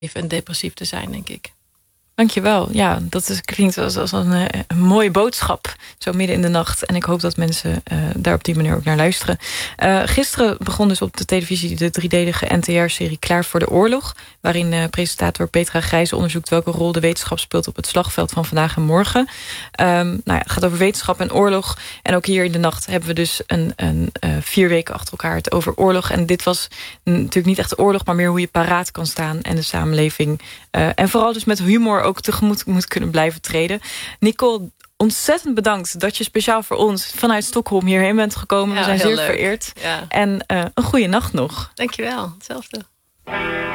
en depressief te zijn, denk ik. Dankjewel. Ja, klinkt als een mooie boodschap. Zo midden in de nacht. En ik hoop dat mensen daar op die manier ook naar luisteren. Gisteren begon dus op de televisie de 3-delige NTR-serie Klaar voor de Oorlog. Waarin presentator Petra Grijze onderzoekt welke rol de wetenschap speelt op het slagveld van vandaag en morgen. Het gaat over wetenschap en oorlog. En ook hier in de nacht hebben we dus 4 weken achter elkaar het over oorlog. En dit was natuurlijk niet echt de oorlog, maar meer hoe je paraat kan staan en de samenleving. En vooral dus met humor ook tegemoet moet kunnen blijven treden. Nicole, ontzettend bedankt dat je speciaal voor ons vanuit Stockholm hierheen bent gekomen. We zijn zeer vereerd. Ja. En een goede nacht nog. Dankjewel, hetzelfde.